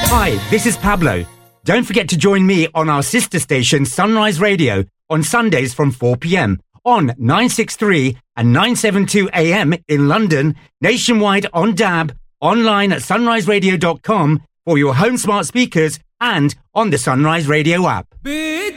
Hi, this is Pablo. Don't forget to join me on our sister station Sunrise Radio on Sundays from 4 p.m. on 963 and 972 AM in London, nationwide on DAB, online at sunriseradio.com for your home smart speakers and on the Sunrise Radio app.